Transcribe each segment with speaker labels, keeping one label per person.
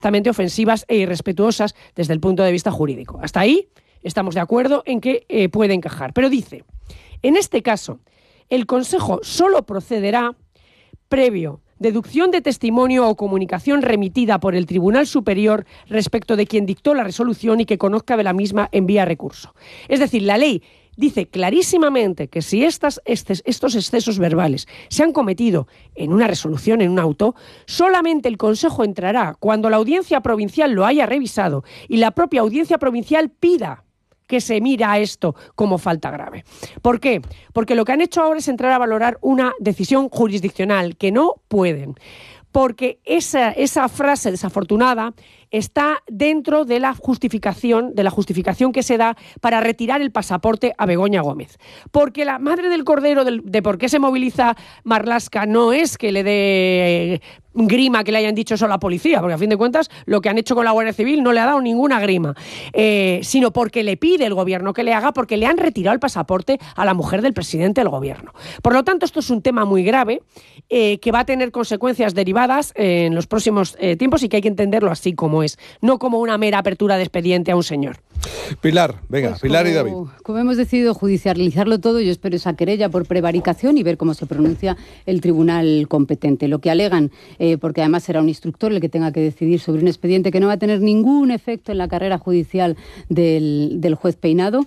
Speaker 1: absolutamente ofensivas e irrespetuosas desde el punto de vista jurídico. Hasta ahí estamos de acuerdo en que puede encajar. Pero dice, en este caso, el Consejo solo procederá previo deducción de testimonio o comunicación remitida por el Tribunal Superior respecto de quien dictó la resolución y que conozca de la misma en vía recurso. Es decir, la ley dice clarísimamente que si estos excesos verbales se han cometido en una resolución, en un auto, solamente el Consejo entrará cuando la Audiencia Provincial lo haya revisado y la propia Audiencia Provincial pida que se mira esto como falta grave. ¿Por qué? Porque lo que han hecho ahora es entrar a valorar una decisión jurisdiccional que no pueden. Porque esa frase desafortunada está dentro de la justificación que se da para retirar el pasaporte a Begoña Gómez. Porque la madre del cordero de por qué se moviliza Marlaska no es que le dé grima que le hayan dicho eso a la policía, porque a fin de cuentas lo que han hecho con la Guardia Civil no le ha dado ninguna grima, sino porque le pide el gobierno que le haga, porque le han retirado el pasaporte a la mujer del presidente del gobierno. Por lo tanto, esto es un tema muy grave que va a tener consecuencias derivadas en los próximos tiempos y que hay que entenderlo así como es, no como una mera apertura de expediente a un señor.
Speaker 2: Pilar, venga, pues Pilar y David.
Speaker 3: Como hemos decidido judicializarlo todo, yo espero esa querella por prevaricación y ver cómo se pronuncia el tribunal competente. Lo que alegan, porque además será un instructor el que tenga que decidir sobre un expediente que no va a tener ningún efecto en la carrera judicial del juez Peinado,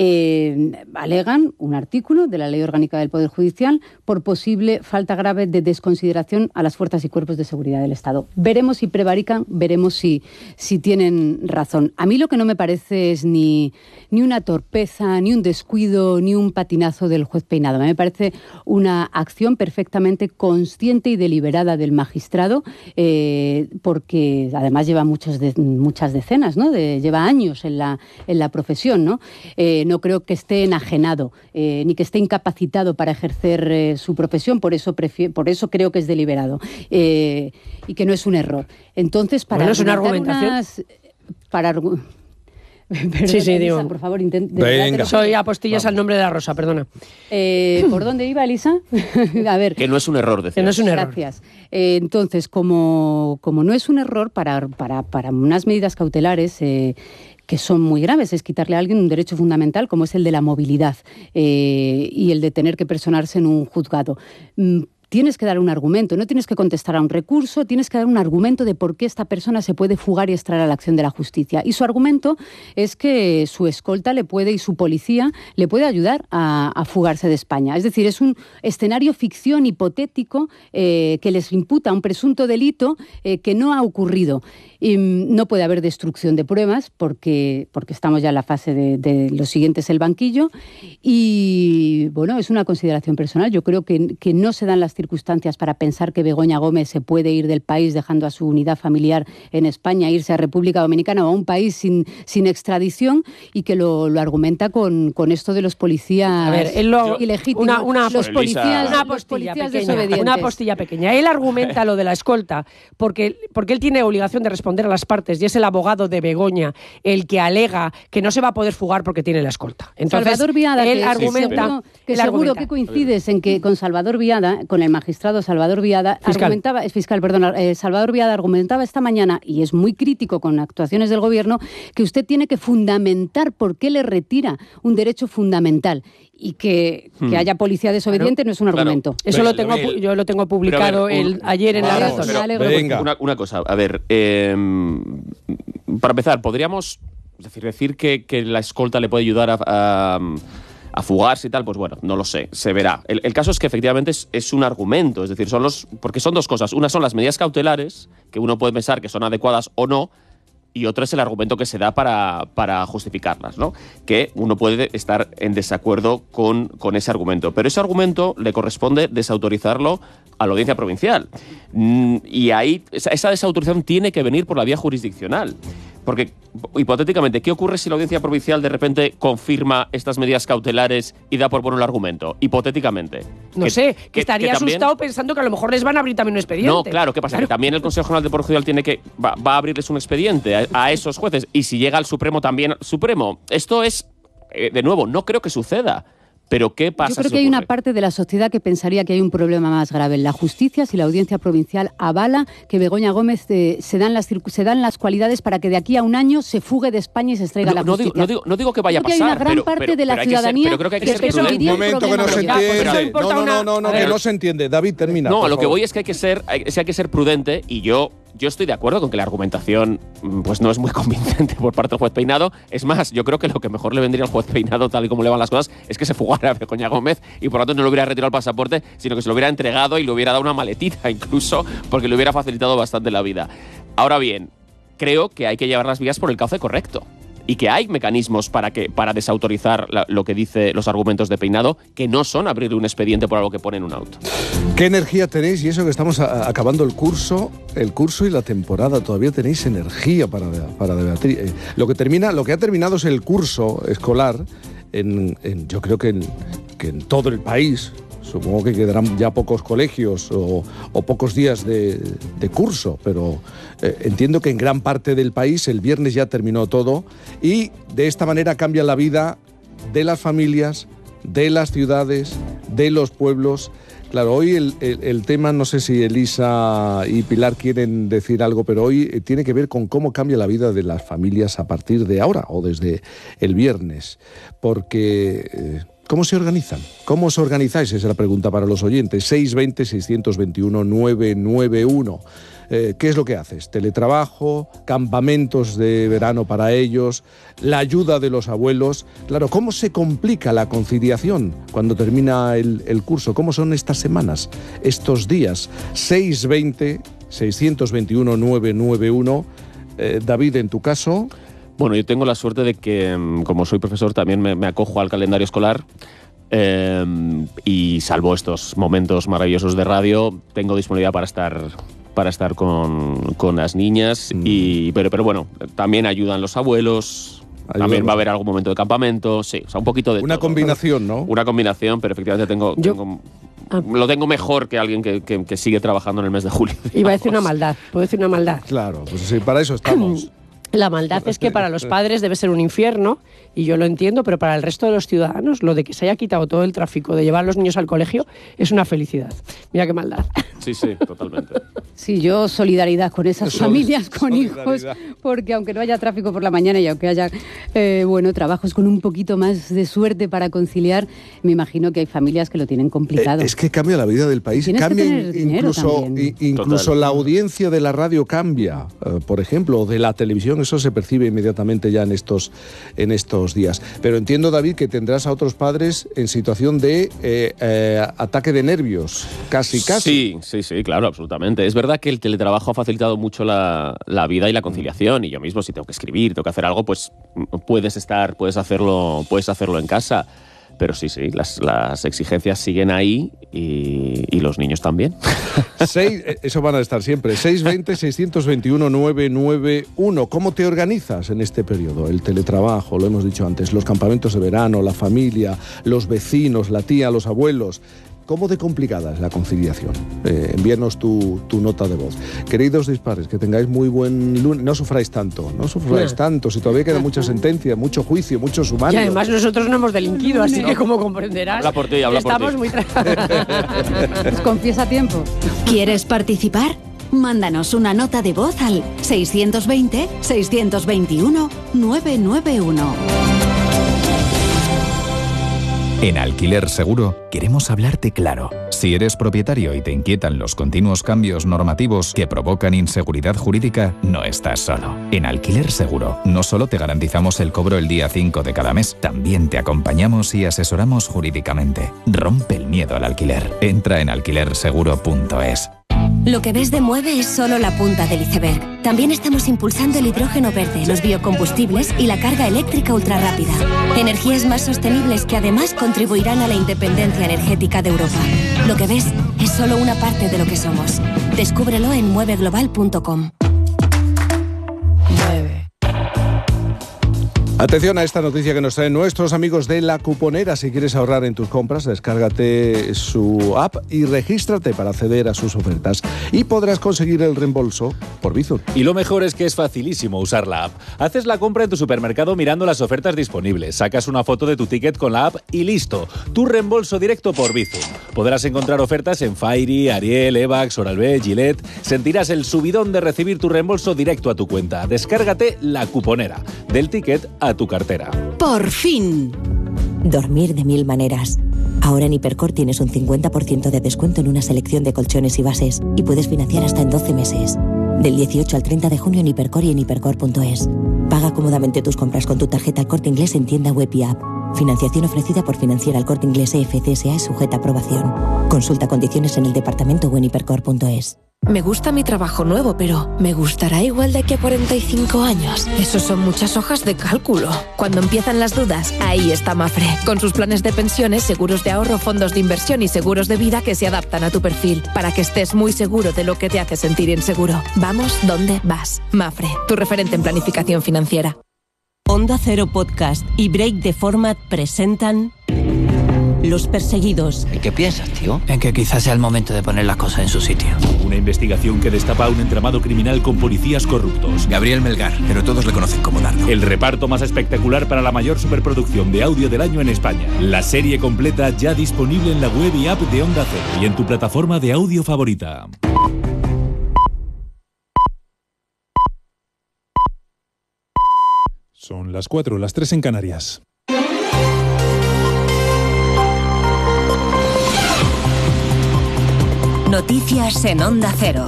Speaker 3: alegan un artículo de la Ley Orgánica del Poder Judicial por posible falta grave de desconsideración a las fuerzas y cuerpos de seguridad del Estado. Veremos si prevarican, veremos si tienen razón. A mí lo que no me parece es ni una torpeza, ni un descuido, ni un patinazo del juez Peinado. Me parece una acción perfectamente consciente y deliberada del magistrado, porque además lleva muchas decenas, ¿no? Lleva años en la profesión, ¿no? No creo que esté enajenado, ni que esté incapacitado para ejercer su profesión, por eso creo que es deliberado, y que no es un error. Entonces, para
Speaker 1: bueno, es una argumentación.
Speaker 3: Perdón,
Speaker 1: sí,
Speaker 3: Elisa,
Speaker 1: digo.
Speaker 3: por favor,
Speaker 2: Venga.
Speaker 1: Soy apostillas al nombre de la rosa, perdona.
Speaker 3: ¿Por dónde iba, Elisa? A ver.
Speaker 4: Que no es un error, decía.
Speaker 1: Que no es un error.
Speaker 3: Gracias. Entonces, como no es un error para unas medidas cautelares que son muy graves, es quitarle a alguien un derecho fundamental como es el de la movilidad y el de tener que personarse en un juzgado. Tienes que dar un argumento, no tienes que contestar a un recurso, tienes que dar un argumento de por qué esta persona se puede fugar y extraer a la acción de la justicia. Y su argumento es que su escolta y su policía le puede ayudar a fugarse de España. Es decir, es un escenario ficción hipotético que les imputa un presunto delito que no ha ocurrido. Y no puede haber destrucción de pruebas porque estamos ya en la fase de lo siguiente es el banquillo. Y bueno, es una consideración personal. Yo creo que no se dan las circunstancias para pensar que Begoña Gómez se puede ir del país dejando a su unidad familiar en España, irse a República Dominicana o a un país sin extradición, y que lo argumenta con esto de los policías ilegítimos. Los policías desobedientes.
Speaker 1: Una postilla pequeña. Él argumenta lo de la escolta porque él tiene obligación de responder a las partes y es el abogado de Begoña el que alega que no se va a poder fugar porque tiene la escolta. Entonces,
Speaker 3: Salvador Viada,
Speaker 1: él argumenta...
Speaker 3: Seguro que coincides en que con Salvador Viada, con el magistrado Salvador Viada, Salvador Viada argumentaba esta mañana, y es muy crítico con actuaciones del gobierno, que usted tiene que fundamentar por qué le retira un derecho fundamental. Y que haya policía desobediente no es un argumento.
Speaker 1: Eso yo lo tengo publicado ayer en La Razón.
Speaker 4: Una cosa, a ver, para empezar, ¿podríamos decir que la escolta le puede ayudar a fugarse y tal? Pues bueno, no lo sé, se verá. El caso es que efectivamente es un argumento, es decir, porque son dos cosas. Una son las medidas cautelares, que uno puede pensar que son adecuadas o no, y otro es el argumento que se da para justificarlas, ¿no? Que uno puede estar en desacuerdo con ese argumento. Pero ese argumento le corresponde desautorizarlo a la Audiencia Provincial. Y ahí esa desautorización tiene que venir por la vía jurisdiccional. Porque, hipotéticamente, ¿qué ocurre si la Audiencia Provincial de repente confirma estas medidas cautelares y da por bueno el argumento? Hipotéticamente.
Speaker 1: No sé, que estaría asustado pensando que a lo mejor les van a abrir también un expediente.
Speaker 4: No, claro, ¿qué pasa? Claro. Que también el Consejo General del Poder Judicial va a abrirles un expediente a esos jueces. Y si llega al Supremo también... Supremo, esto es, de nuevo, no creo que suceda. Pero ¿qué pasa?
Speaker 3: Yo creo
Speaker 4: si
Speaker 3: que hay una
Speaker 4: ocurre?
Speaker 3: parte de la sociedad que pensaría que hay un problema más grave en la justicia si la Audiencia Provincial avala que Begoña Gómez se dan las cualidades para que de aquí a un año se fugue de España y se extraiga la justicia.
Speaker 4: No digo que vaya a
Speaker 3: Creo que
Speaker 4: pasar.
Speaker 3: hay una gran parte de la
Speaker 4: hay que ser-
Speaker 3: ciudadanía
Speaker 4: pero creo que hay que
Speaker 1: que
Speaker 4: ser
Speaker 1: eso-
Speaker 4: prudente.
Speaker 2: Un momento que no se
Speaker 1: Pero eso
Speaker 2: entiende.
Speaker 1: importa
Speaker 2: No, que no se entiende. David, termina.
Speaker 4: No,
Speaker 2: por
Speaker 4: a lo que
Speaker 2: favor.
Speaker 4: voy es que hay que ser prudente, y yo estoy de acuerdo con que la argumentación pues no es muy convincente por parte del juez Peinado. Es más, yo creo que lo que mejor le vendría al juez Peinado, tal y como le van las cosas, es que se fugara a Begoña Gómez y por lo tanto no le hubiera retirado el pasaporte, sino que se lo hubiera entregado y le hubiera dado una maletita incluso, porque le hubiera facilitado bastante la vida. Ahora bien, creo que hay que llevar las vías por el cauce correcto. Y que hay mecanismos para desautorizar lo que dice los argumentos de Peinado, que no son abrir un expediente por algo que pone en un auto.
Speaker 2: ¿Qué energía tenéis? Y eso que estamos acabando el curso y la temporada. Todavía tenéis energía para debatir. Lo que ha terminado es el curso escolar. Yo creo que en todo el país. Supongo que quedarán ya pocos colegios o pocos días de curso, pero entiendo que en gran parte del país el viernes ya terminó todo y de esta manera cambia la vida de las familias, de las ciudades, de los pueblos. Claro, hoy el tema, no sé si Elisa y Pilar quieren decir algo, pero hoy tiene que ver con cómo cambia la vida de las familias a partir de ahora o desde el viernes, porque... ¿Cómo se organizan? ¿Cómo os organizáis? Esa es la pregunta para los oyentes. 620-621-991. ¿Qué es lo que haces? Teletrabajo, campamentos de verano para ellos, la ayuda de los abuelos. Claro, ¿cómo se complica la conciliación cuando termina el curso? ¿Cómo son estas semanas, estos días? 620-621-991. David, en tu caso...
Speaker 4: Bueno, yo tengo la suerte de que, como soy profesor, también me acojo al calendario escolar y salvo estos momentos maravillosos de radio, tengo disponibilidad para estar con las niñas. Pero bueno, también ayudan los abuelos, también va a haber algún momento de campamento, sí, o sea, un poquito de
Speaker 2: una
Speaker 4: todo.
Speaker 2: Combinación, ¿no?
Speaker 4: Una combinación, pero efectivamente lo tengo mejor que alguien que sigue trabajando en el mes de julio.
Speaker 1: Iba a decir una maldad, puedo decir una maldad.
Speaker 2: Claro, pues sí, para eso estamos.
Speaker 1: La maldad es que para los padres debe ser un infierno, y yo lo entiendo, pero para el resto de los ciudadanos, lo de que se haya quitado todo el tráfico de llevar a los niños al colegio es una felicidad. Mira qué maldad.
Speaker 4: Sí, totalmente.
Speaker 3: Sí, yo solidaridad con esas familias con hijos,
Speaker 2: Solidaridad.
Speaker 3: porque aunque no haya tráfico por la mañana y aunque haya trabajos con un poquito más de suerte para conciliar, me imagino que hay familias que lo tienen complicado.
Speaker 2: Es que cambia la vida del país,
Speaker 3: Tienes que
Speaker 2: cambia
Speaker 3: tener dinero también.
Speaker 2: incluso
Speaker 4: Total.
Speaker 2: la audiencia de la radio cambia, por ejemplo, o de la televisión, eso se percibe inmediatamente ya en estos días. Pero entiendo, David, que tendrás a otros padres en situación de ataque de nervios, casi.
Speaker 4: Sí, claro, absolutamente. Es verdad que el teletrabajo ha facilitado mucho la vida y la conciliación, y yo mismo, si tengo que escribir, tengo que hacer algo, pues puedes hacerlo en casa. Pero sí, las exigencias siguen ahí y los niños también.
Speaker 2: Eso van a estar siempre. 620-621-991. ¿Cómo te organizas en este periodo? El teletrabajo, lo hemos dicho antes, los campamentos de verano, la familia, los vecinos, la tía, los abuelos. ¿Cómo de complicada es la conciliación? Envíanos tu nota de voz. Queridos dispares, que tengáis muy buen lunes. No sufráis tanto, si todavía queda mucha sentencia, mucho juicio, mucho
Speaker 1: Y
Speaker 2: sumario.
Speaker 1: además nosotros no hemos delinquido, así que como comprenderás,
Speaker 4: Habla por ti.
Speaker 1: estamos muy
Speaker 3: Pues confiesa a tiempo.
Speaker 5: ¿Quieres participar? Mándanos una nota de voz al 620-621-991.
Speaker 6: En Alquiler Seguro queremos hablarte claro. Si eres propietario y te inquietan los continuos cambios normativos que provocan inseguridad jurídica, no estás solo. En Alquiler Seguro no solo te garantizamos el cobro el día 5 de cada mes, también te acompañamos y asesoramos jurídicamente. Rompe el miedo al alquiler. Entra en alquilerseguro.es.
Speaker 7: Lo que ves de Mueve es solo la punta del iceberg. También estamos impulsando el hidrógeno verde, los biocombustibles y la carga eléctrica ultrarrápida. Energías más sostenibles que además contribuirán a la independencia energética de Europa. Lo que ves es solo una parte de lo que somos. Descúbrelo en mueveglobal.com.
Speaker 2: Atención a esta noticia que nos traen nuestros amigos de La Cuponera. Si quieres ahorrar en tus compras, descárgate su app y regístrate para acceder a sus ofertas. Y podrás conseguir el reembolso por Bizum.
Speaker 8: Y lo mejor es que es facilísimo usar la app. Haces la compra en tu supermercado mirando las ofertas disponibles, sacas una foto de tu ticket con la app y listo. Tu reembolso directo por Bizum. Podrás encontrar ofertas en Fairy, Ariel, Evax, Oral-B, Gillette. Sentirás el subidón de recibir tu reembolso directo a tu cuenta. Descárgate La Cuponera. Del ticket a tu cartera.
Speaker 5: ¡Por fin!
Speaker 7: Dormir de 1000 maneras. Ahora en Hipercor tienes un 50% de descuento en una selección de colchones y bases y puedes financiar hasta en 12 meses. Del 18 al 30 de junio en Hipercor y en hipercor.es. Paga cómodamente tus compras con tu tarjeta El Corte Inglés en tienda web y app. Financiación ofrecida por Financiera El Corte Inglés EFCSA es sujeta a aprobación. Consulta condiciones en el departamento o en hipercor.es.
Speaker 9: Me gusta mi trabajo nuevo, pero ¿me gustará igual de aquí a 45 años? Eso son muchas hojas de cálculo. Cuando empiezan las dudas, ahí está Mapfre. Con sus planes de pensiones, seguros de ahorro, fondos de inversión y seguros de vida que se adaptan a tu perfil, para que estés muy seguro de lo que te hace sentir inseguro. Vamos donde vas. Mapfre, tu referente en planificación financiera.
Speaker 10: Onda Cero Podcast y Break the Format presentan Los Perseguidos.
Speaker 11: ¿Y qué piensas, tío? En que quizás sea el momento de poner las cosas en su sitio.
Speaker 12: Una investigación que destapa un entramado criminal con policías corruptos.
Speaker 13: Gabriel Melgar, pero todos le conocen como Dardo.
Speaker 12: El reparto más espectacular para la mayor superproducción de audio del año en España. La serie completa ya disponible en la web y app de Onda Cero y en tu plataforma de audio favorita.
Speaker 14: Son las 4, las 3 en Canarias.
Speaker 5: Noticias en Onda Cero.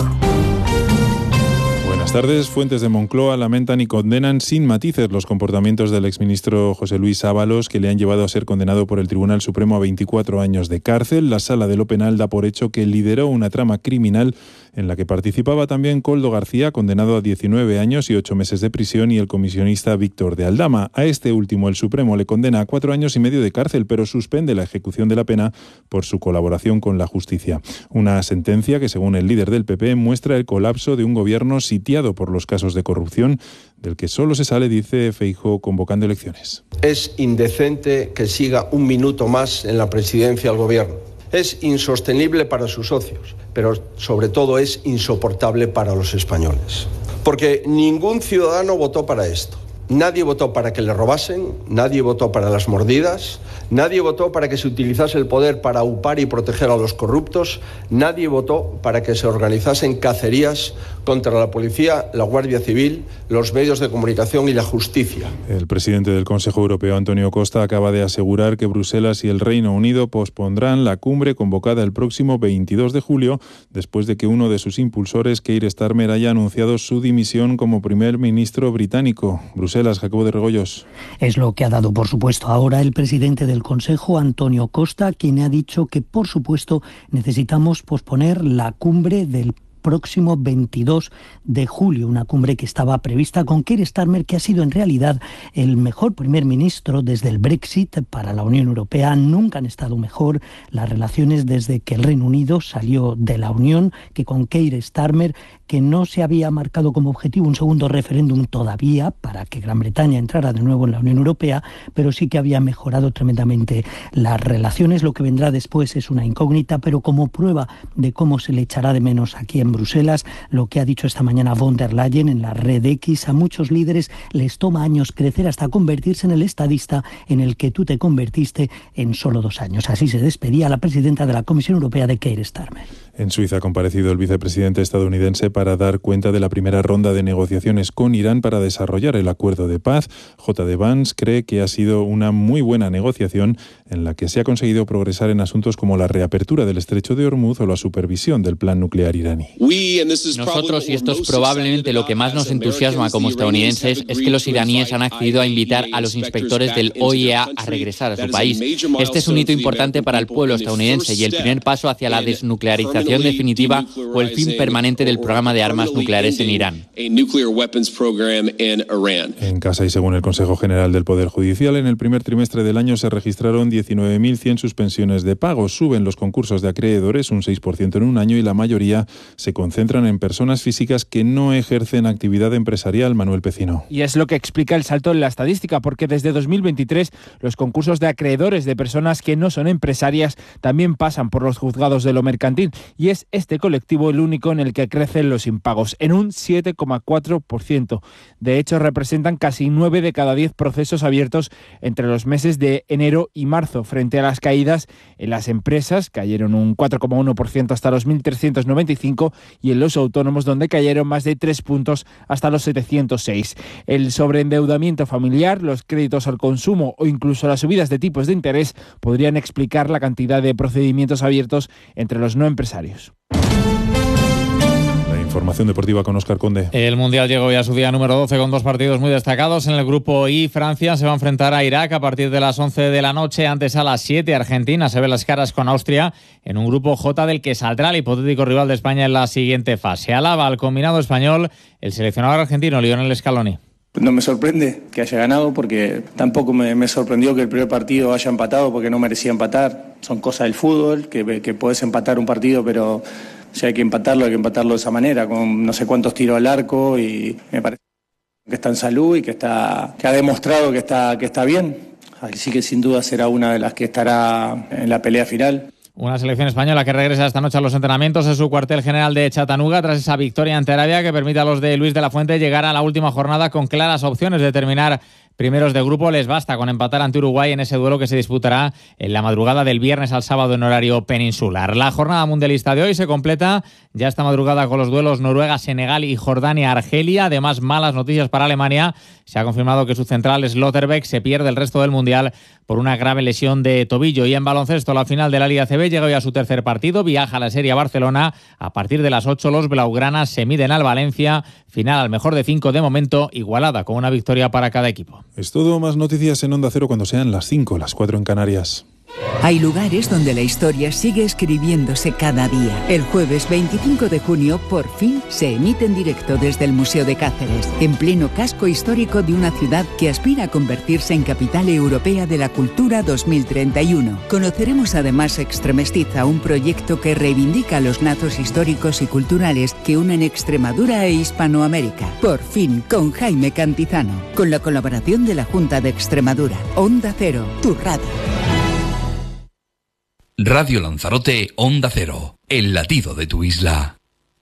Speaker 14: Buenas tardes. Fuentes de Moncloa lamentan y condenan sin matices los comportamientos del exministro José Luis Ábalos, que le han llevado a ser condenado por el Tribunal Supremo a 24 años de cárcel. La Sala de lo Penal da por hecho que lideró una trama criminal en la que participaba también Koldo García, condenado a 19 años y 8 meses de prisión, y el comisionista Víctor de Aldama. A este último el Supremo le condena a 4 años y medio de cárcel, pero suspende la ejecución de la pena por su colaboración con la justicia. Una sentencia que, según el líder del PP, muestra el colapso de un gobierno sitiado por los casos de corrupción, del que solo se sale, dice Feijóo, convocando elecciones.
Speaker 15: Es indecente que siga un minuto más en la presidencia del gobierno. Es insostenible para sus socios, pero sobre todo es insoportable para los españoles. Porque ningún ciudadano votó para esto. Nadie votó para que le robasen, nadie votó para las mordidas, nadie votó para que se utilizase el poder para upar y proteger a los corruptos, nadie votó para que se organizasen cacerías contra la policía, la Guardia Civil, los medios de comunicación y la justicia.
Speaker 14: El presidente del Consejo Europeo, Antonio Costa, acaba de asegurar que Bruselas y el Reino Unido pospondrán la cumbre convocada el próximo 22 de julio, después de que uno de sus impulsores, Keir Starmer, haya anunciado su dimisión como primer ministro británico. Bruselas, Jacobo de Regoyos.
Speaker 16: Es lo que ha dado, por supuesto, ahora el presidente del Consejo, Antonio Costa, quien ha dicho que, por supuesto, necesitamos posponer la cumbre del próximo 22 de julio, una cumbre que estaba prevista con Keir Starmer, que ha sido en realidad el mejor primer ministro desde el Brexit para la Unión Europea. Nunca han estado mejor las relaciones desde que el Reino Unido salió de la Unión que con Keir Starmer, que no se había marcado como objetivo un segundo referéndum todavía para que Gran Bretaña entrara de nuevo en la Unión Europea, pero sí que había mejorado tremendamente las relaciones. Lo que vendrá después es una incógnita, pero como prueba de cómo se le echará de menos aquí en Bruselas, lo que ha dicho esta mañana von der Leyen en la red X: a muchos líderes les toma años crecer hasta convertirse en el estadista en el que tú te convertiste en solo 2 años. Así se despedía la presidenta de la Comisión Europea, de Keir Starmer.
Speaker 14: En Suiza ha comparecido el vicepresidente estadounidense para dar cuenta de la primera ronda de negociaciones con Irán para desarrollar el acuerdo de paz. J.D. Vance cree que ha sido una muy buena negociación en la que se ha conseguido progresar en asuntos como la reapertura del estrecho de Hormuz o la supervisión del plan nuclear iraní.
Speaker 17: Nosotros, y esto es probablemente lo que más nos entusiasma como estadounidenses, es que los iraníes han accedido a invitar a los inspectores del OIEA a regresar a su país. Este es un hito importante para el pueblo estadounidense y el primer paso hacia la desnuclearización cessación definitiva o el fin permanente del programa de armas nucleares en Irán.
Speaker 14: En casa y según el Consejo General del Poder Judicial, en el primer trimestre del año se registraron 19.100 suspensiones de pagos. Suben los concursos de acreedores un 6% en un año y la mayoría se concentran en personas físicas que no ejercen actividad empresarial. Manuel Pecino.
Speaker 18: Y es lo que explica el salto en la estadística, porque desde 2023 los concursos de acreedores de personas que no son empresarias también pasan por los juzgados de lo mercantil, y es este colectivo el único en el que crecen los impagos, en un 7,4%. De hecho, representan casi 9 de cada 10 procesos abiertos entre los meses de enero y marzo, frente a las caídas en las empresas, cayeron un 4,1% hasta los 1.395, y en los autónomos, donde cayeron más de 3 puntos hasta los 706. El sobreendeudamiento familiar, los créditos al consumo o incluso las subidas de tipos de interés podrían explicar la cantidad de procedimientos abiertos entre los no empresarios.
Speaker 14: Información deportiva con Óscar Conde.
Speaker 19: El Mundial llegó ya a su día número 12 con 2 partidos muy destacados. En el grupo I, Francia se va a enfrentar a Irak a partir de las 11 de la noche. Antes a las 7, Argentina se ve las caras con Austria en un grupo J del que saldrá el hipotético rival de España en la siguiente fase. Alaba al combinado español el seleccionador argentino Lionel Scaloni.
Speaker 20: No me sorprende que haya ganado, porque tampoco me sorprendió que el primer partido haya empatado, porque no merecía empatar. Son cosas del fútbol, que puedes empatar un partido, pero si hay que empatarlo de esa manera, con no sé cuántos tiros al arco, y me parece que está en salud y que ha demostrado que está bien. Así que sin duda será una de las que estará en la pelea final.
Speaker 19: Una selección española que regresa esta noche a los entrenamientos en su cuartel general de Chattanooga tras esa victoria ante Arabia que permite a los de Luis de la Fuente llegar a la última jornada con claras opciones de terminar primeros de grupo. Les basta con empatar ante Uruguay en ese duelo que se disputará en la madrugada del viernes al sábado en horario peninsular. La jornada mundialista de hoy se completa ya esta madrugada con los duelos Noruega, Senegal y Jordania, Argelia. Además, malas noticias para Alemania. Se ha confirmado que su central Slotterbeck se pierde el resto del mundial por una grave lesión de tobillo. Y en baloncesto, la final de la Liga CB llega hoy a su tercer partido. Viaja a la Serie a Barcelona. A partir de las 8 los blaugranas se miden al Valencia. Final al mejor de 5 de momento, igualada con una victoria para cada equipo.
Speaker 14: Es todo, más noticias en Onda Cero cuando sean las 5, las 4 en Canarias.
Speaker 21: Hay lugares donde la historia sigue escribiéndose cada día. El jueves 25 de junio, por fin, se emite en directo desde el Museo de Cáceres, en pleno casco histórico de una ciudad que aspira a convertirse en capital europea de la cultura 2031. Conoceremos además Extremestiza, un proyecto que reivindica los lazos históricos y culturales que unen Extremadura e Hispanoamérica. Por fin, con Jaime Cantizano, con la colaboración de la Junta de Extremadura. Onda Cero, tu radio.
Speaker 22: Radio Lanzarote, Onda Cero, el latido de tu isla.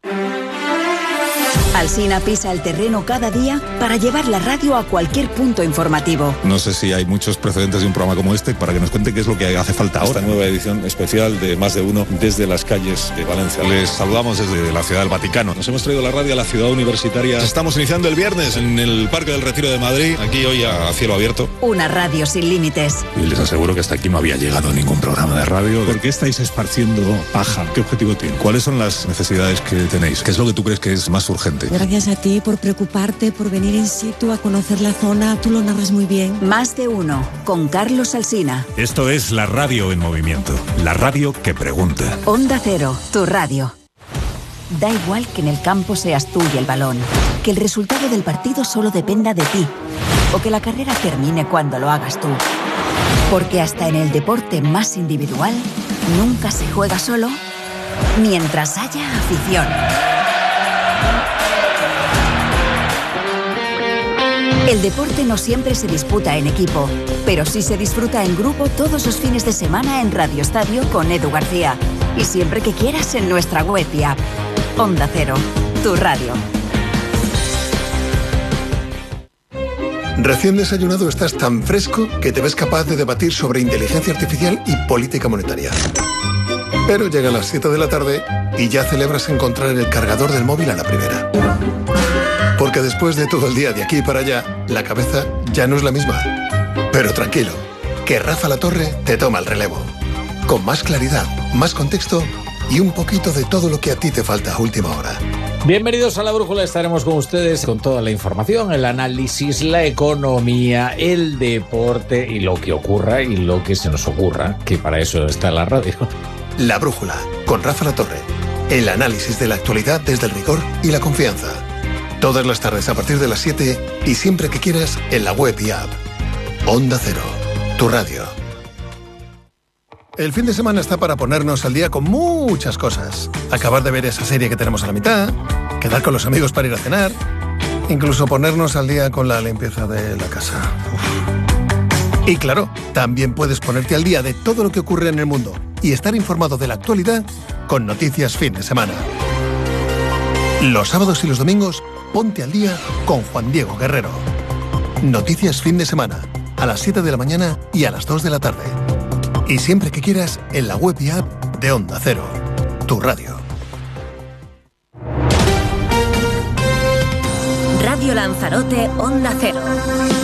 Speaker 23: Alsina pisa el terreno cada día para llevar la radio a cualquier punto informativo.
Speaker 24: No sé si hay muchos precedentes de un programa como este para que nos cuente qué es lo que hace falta ahora. Esta nueva edición especial de Más de Uno desde las calles de Valencia. Les saludamos desde la Ciudad del Vaticano. Nos hemos traído la radio a la ciudad universitaria. Estamos iniciando el viernes en el Parque del Retiro de Madrid, aquí hoy a cielo abierto.
Speaker 23: Una radio sin límites.
Speaker 24: Y les aseguro que hasta aquí no había llegado ningún programa de radio. ¿Por qué estáis esparciendo paja? ¿Qué objetivo tiene? ¿Cuáles son las necesidades que tenéis? ¿Qué es lo que tú crees que es más urgente?
Speaker 25: Gracias a ti por preocuparte, por venir in situ a conocer la zona. Tú lo narras muy bien.
Speaker 23: Más de Uno, con Carlos Alsina.
Speaker 24: Esto es la radio en movimiento. La radio que pregunta.
Speaker 23: Onda Cero, tu radio. Da igual que en el campo seas tú y el balón, que el resultado del partido solo dependa de ti, o que la carrera termine cuando lo hagas tú. Porque hasta en el deporte más individual, nunca se juega solo mientras haya afición. El deporte no siempre se disputa en equipo, pero sí se disfruta en grupo todos los fines de semana en Radio Estadio con Edu García. Y siempre que quieras en nuestra web y app. Onda Cero, tu radio.
Speaker 26: Recién desayunado estás tan fresco que te ves capaz de debatir sobre inteligencia artificial y política monetaria. Pero llegan las 7 de la tarde y ya celebras encontrar el cargador del móvil a la primera. Porque después de todo el día de aquí para allá, la cabeza ya no es la misma. Pero tranquilo, que Rafa La Torre te toma el relevo. Con más claridad, más contexto y un poquito de todo lo que a ti te falta a última hora.
Speaker 27: Bienvenidos a La Brújula, estaremos con ustedes con toda la información, el análisis, la economía, el deporte y lo que ocurra y lo que se nos ocurra, que para eso está la radio.
Speaker 26: La Brújula, con Rafa La Torre. El análisis de la actualidad desde el rigor y la confianza. Todas las tardes a partir de las 7 y siempre que quieras en la web y app. Onda Cero, tu radio. El fin de semana está para ponernos al día con muchas cosas. Acabar de ver esa serie que tenemos a la mitad, quedar con los amigos para ir a cenar, incluso ponernos al día con la limpieza de la casa. Uf. Y claro, también puedes ponerte al día de todo lo que ocurre en el mundo y estar informado de la actualidad con Noticias Fin de Semana. Los sábados y los domingos, ponte al día con Juan Diego Guerrero. Noticias Fin de Semana, a las 7 de la mañana y a las 2 de la tarde. Y siempre que quieras, en la web y app de Onda Cero, tu radio.
Speaker 1: Radio Lanzarote, Onda Cero.